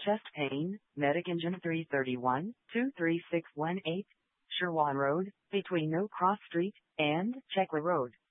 chest pain, Medic Engine 331, 23618, Sherwan Road, between No Cross Street and Chekla Road.